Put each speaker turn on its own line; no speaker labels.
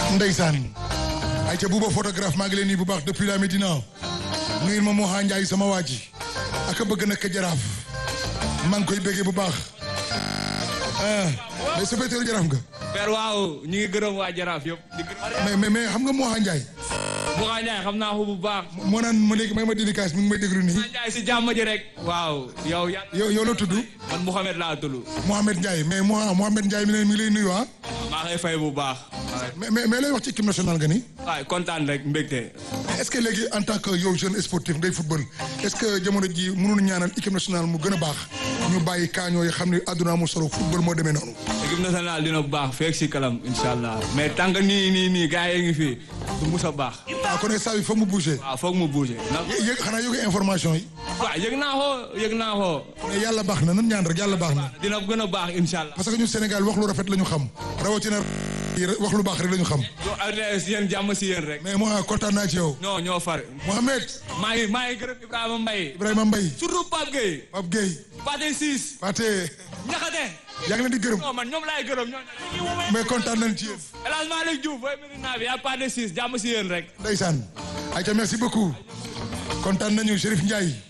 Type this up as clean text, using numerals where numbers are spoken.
ndeysaan ay ca buuba photographe maa ngi leen nii bu baax depuis la Médina nuyul ma Moha Ndiaye sama waa ji aka bëgg nag jaraaf maa ngi koy béggee bu baax mais secrétaire jaraaf nga.
père waaw ñu ngi gërëm waa jaraaf yëpp.
mais xam nga Moha Ndiaye.
Moha Ndiaye xam naa ko bu baax.
moo naan ma léegi may ma dédicace mi ngi may déglu nii.
Moha Ndiaye si jàmm ji rek. waaw
yow la tudd.
man Mouhamed laa tudd.
Mohamed Ndiaye mais Mohamed Ndiaye mi ngi lay nuyu ah.
maa ngi fay bu baax.
mais lay wax ci équipe nationale nga ni.
waaw kontaan rek mbégte.
est-ce que léegi en tant que yow jeune sportif ngay football est-ce que jamono ji mënoon ñaanal équipe nationale mu gën a baax ñu bàyyi kaañoo yi xam ne àdduna amul solo football moo demee noonu.
équipe nationale dina baax feeg si kalam incha allah mais tant que nii gars yi ngi fi du mus a baax.
kon saa yi foog mu bouger.
waaw foog mu bouger.
xanaa yëg information yi.
waaw yëg naa ko.
mais yàlla baax na nan ñaan rek yàlla baax na.
dina gën a baax incha allah.
parce que ñun Sénégal wax lu rafet la ñu xam rawatina wax lu baax rek la ñu xam.
si yéen jàmm si yéen rek.
mais moi kontaan naa ci yow.
non ñoo far.
Mohamed.
maa ngi gërëm
Ibrahima Mbaye.
surtout Pape Gueye.
Pape Gueye.
Pathé Ciss.
Pathé.
Ñaxate.
yaa ngi leen di gërëm.
non man ñoom laay gërëm
mais kontaan nañ ci yéen.
El Hadj Malick Diouf booy Medina bi yaa Pathé Ciss jàmm si yéen rek.
ndeysaan. ayca merci beaucoup. kontaan nañu Chérif Ndiaye.